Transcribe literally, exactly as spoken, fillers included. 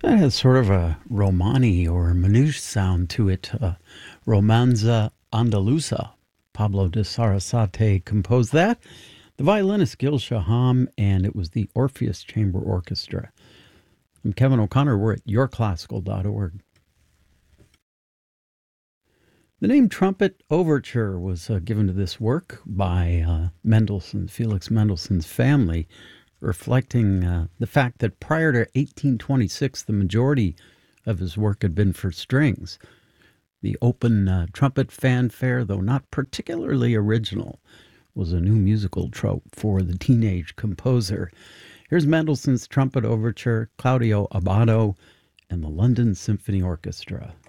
That has sort of a Romani or Manouche sound to it. Uh, Romanza Andaluza. Pablo de Sarasate composed that. The violinist Gil Shaham, and it was the Orpheus Chamber Orchestra. I'm Kevin O'Connor. We're at your classical dot org. The name Trumpet Overture was uh, given to this work by uh, Mendelssohn, Felix Mendelssohn's family, reflecting uh, the fact that prior to eighteen twenty-six, the majority of his work had been for strings. The open uh, trumpet fanfare, though not particularly original, was a new musical trope for the teenage composer. Here's Mendelssohn's Trumpet Overture, Claudio Abbado, and the London Symphony Orchestra.